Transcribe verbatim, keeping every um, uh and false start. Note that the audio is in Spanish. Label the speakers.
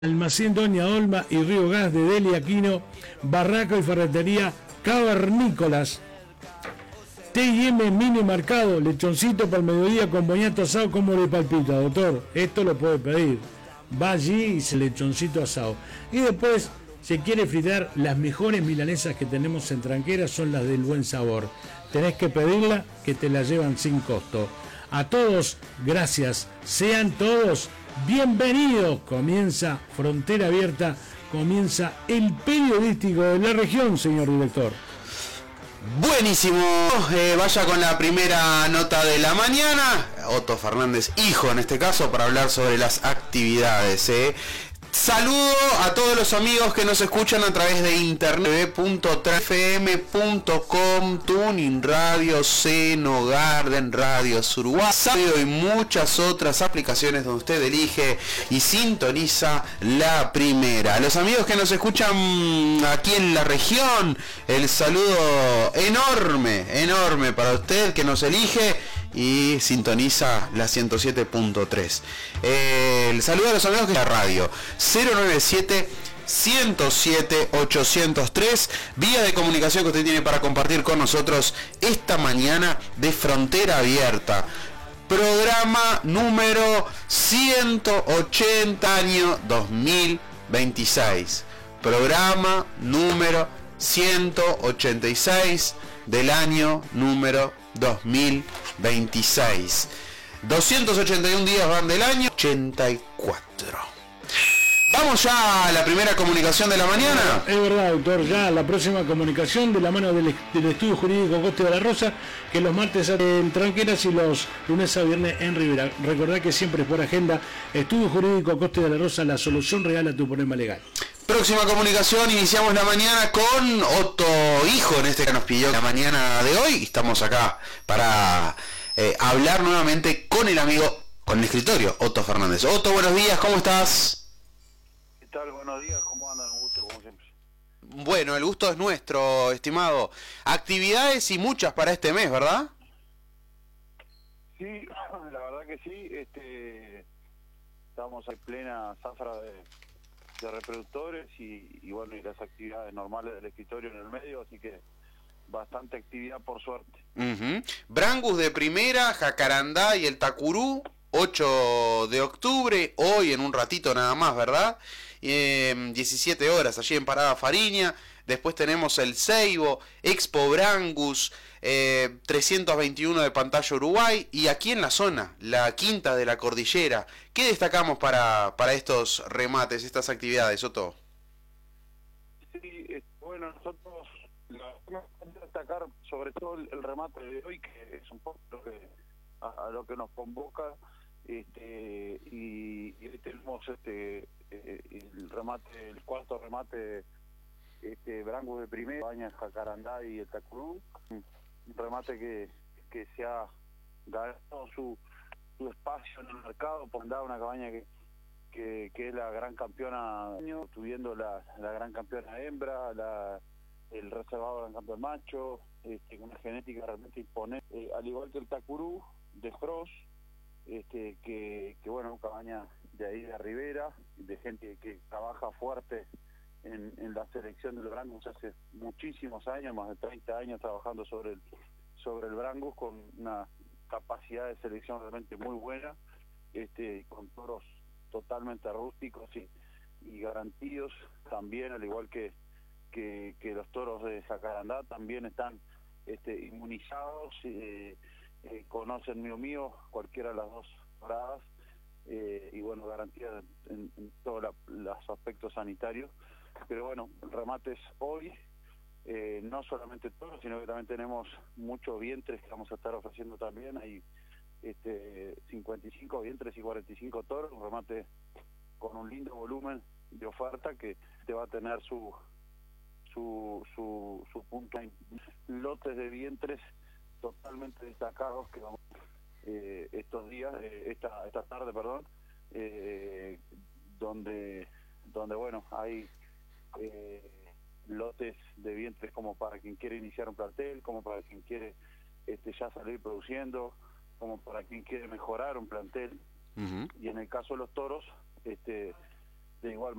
Speaker 1: Almacén Doña Olma y Río Gas de Deli Aquino, Barraco y Ferretería Cavernícolas, T y M Mini Mercado, lechoncito para el mediodía con boñato asado, como le palpita, doctor, esto lo puede pedir, va allí y se lechoncito asado, y después se quiere fritar, las mejores milanesas que tenemos en Tranquera son las del Buen Sabor, tenés que pedirla que te la llevan sin costo. A todos, gracias, sean todos bienvenidos. Comienza Frontera Abierta, comienza el periodístico de la región, señor director.
Speaker 2: Buenísimo, eh, vaya con la primera nota de la mañana. Otto Fernández, hijo en este caso, para hablar sobre las actividades. Eh. Saludo a todos los amigos que nos escuchan a través de internet punto f m punto com, Tuning Radio, Seno, Garden Radio, Uruguay y muchas otras aplicaciones donde usted elige y sintoniza la primera. A los amigos que nos escuchan aquí en la región, el saludo enorme, enorme para usted que nos elige y sintoniza la ciento siete punto tres. Eh, el saludo a los amigos que la radio cero noventa y siete, ciento siete, ochocientos tres, vía de comunicación que usted tiene para compartir con nosotros esta mañana de Frontera Abierta. Programa número ciento ochenta, año dos mil veintiséis. Programa número ciento ochenta y seis del año número dos mil veintiséis. doscientos ochenta y uno días van del año ochenta y cuatro. Vamos ya a la primera comunicación de la mañana.
Speaker 1: Es verdad, doctor, ya la próxima comunicación de la mano del, del Estudio Jurídico Coste de la Rosa, que los martes en Tranqueras y los lunes a viernes en Rivera. Recordá que siempre es por agenda Estudio Jurídico Coste de la Rosa, la solución real a tu problema legal.
Speaker 2: Próxima comunicación, iniciamos la mañana con Otto Hijo, en este que nos pidió la mañana de hoy. Estamos acá para eh, hablar nuevamente con el amigo, con el escritorio, Otto Fernández. Otto, buenos días, ¿cómo estás?
Speaker 3: ¿Qué tal? Buenos días, ¿cómo andan? Un gusto, como siempre.
Speaker 2: Bueno, el gusto es nuestro, estimado. Actividades y muchas para este mes, ¿verdad?
Speaker 3: Sí, la verdad que sí. Este, estamos en plena zafra de, de reproductores y, y bueno, y las actividades normales del escritorio en el medio, así que bastante actividad por suerte.
Speaker 2: Uh-huh. Brangus de primera, Jacarandá y el Tacurú, ocho de octubre, hoy en un ratito nada más, ¿verdad? Eh, diecisiete horas allí en Parada Fariña. Después tenemos el Seibo, Expo Brangus, eh, trescientos veintiuno de Pantalla Uruguay, y aquí en la zona, la Quinta de la Cordillera. ¿Qué destacamos para, para estos remates, estas actividades, Otto?
Speaker 3: Sí, eh, bueno, nosotros vamos a destacar sobre todo el, el remate de hoy, que es un poco lo que, a, a lo que nos convoca. Este, y, y hoy tenemos este eh, el remate, el cuarto remate, este Brangus de primera, Baña, Jacarandá y el Tacurú, un remate que, que se ha ganado su, su espacio en el mercado, por dar una cabaña que, que, que es la gran campeona año, tuviendo la, la gran campeona hembra, la, el reservado gran campeón macho, este, una genética realmente imponente, eh, al igual que el Tacurú de Frost. Este, que, que bueno, cabaña de ahí de Rivera, de gente que trabaja fuerte en, en la selección del Brangus hace muchísimos años, más de treinta años trabajando sobre el, sobre el Brangus, con una capacidad de selección realmente muy buena, este, con toros totalmente rústicos y, y garantidos también, al igual que, que, que los toros de Jacarandá también están este, inmunizados, eh, Eh, conocen mío mío cualquiera de las dos paradas, eh, y bueno, garantía en, en todos la, los aspectos sanitarios. Pero bueno, remates hoy, eh, no solamente toros, sino que también tenemos muchos vientres que vamos a estar ofreciendo también. Hay este, cincuenta y cinco vientres y cuarenta y cinco toros, un remate con un lindo volumen de oferta que te va a tener su su su, su punto. Lotes de vientres totalmente destacados que vamos eh, estos días, eh, esta esta tarde, perdón, eh, donde donde bueno, hay eh, lotes de vientres como para quien quiere iniciar un plantel, como para quien quiere este ya salir produciendo, como para quien quiere mejorar un plantel. Uh-huh. Y en el caso de los toros, este De igual